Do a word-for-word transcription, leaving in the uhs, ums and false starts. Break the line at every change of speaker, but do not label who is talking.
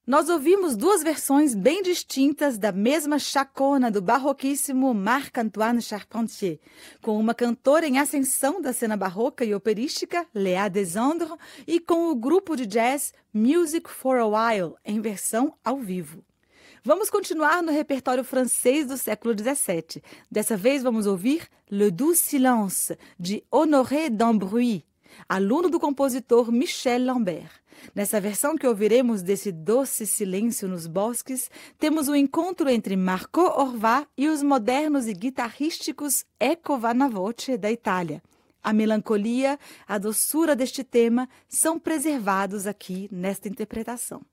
Nós ouvimos duas versões bem distintas da mesma chacona do barroquíssimo Marc-Antoine Charpentier, com uma cantora em ascensão da cena barroca e operística, Léa Desandres, e com o grupo de jazz Music for a While, em versão ao vivo. Vamos continuar no repertório francês do século dezessete. Dessa vez vamos ouvir Le Doux Silence, de Honoré d'Ambruy, aluno do compositor Michel Lambert. Nessa versão que ouviremos desse doce silêncio nos bosques, temos o um encontro entre Marco Orvat e os modernos e guitarrísticos Ecco Vanavoce da Itália. A melancolia, a doçura deste tema são preservados aqui nesta interpretação.